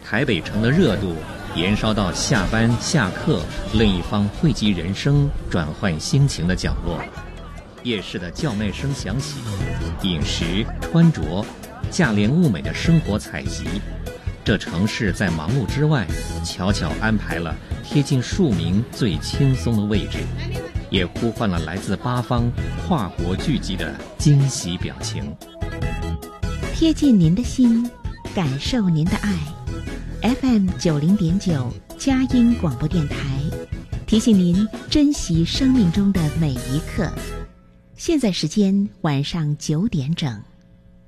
台北城的热度延烧到下班下课另一方汇集人生转换心情的角落。夜市的叫卖声响起，饮食穿着价廉物美的生活采集，这城市在忙碌之外悄悄安排了贴近庶民最轻松的位置，也呼唤了来自八方跨国聚集的惊喜表情。 贴近您的心，感受您的爱。FM90.9佳音广播电台提醒您珍惜生命中的每一刻。现在时间晚上9点整。